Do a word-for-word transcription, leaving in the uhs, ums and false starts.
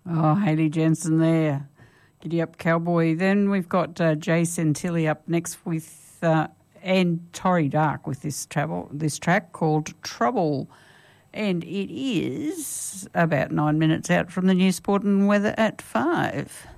Oh, Hayley Jensen there. Giddy up, cowboy. Then we've got uh, Jason Tilley up next with uh, and Torrey Dark with this travel this track called Trouble. And it is about nine minutes out from the new sport and weather at five.